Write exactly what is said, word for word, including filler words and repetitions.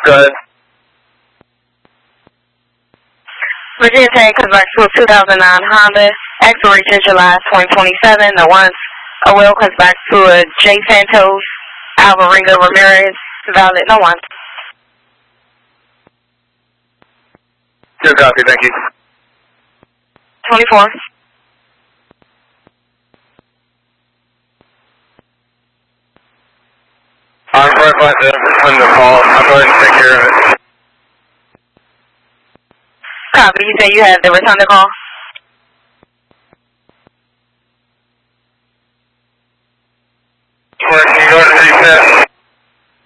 Go ahead. Virginia Tech comes back to a two thousand nine Honda. Axle reaches July twenty twenty-seven. The once a wheel comes back to a J Santos Alvarenga Ramirez. Valid, no one. Good copy, thank you. twenty-four. I'm five five seven, return the call. I'll go ahead and take care of it. Copy, you said you had the return the call?